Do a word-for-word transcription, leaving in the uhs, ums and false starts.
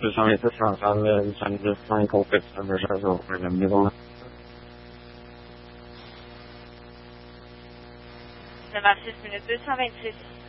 deux cent vingt-six Centrale, huit cent dix cinq au Petit Saint-Georges au Royaume-Uni. neuf à six minutes deux cent vingt-six.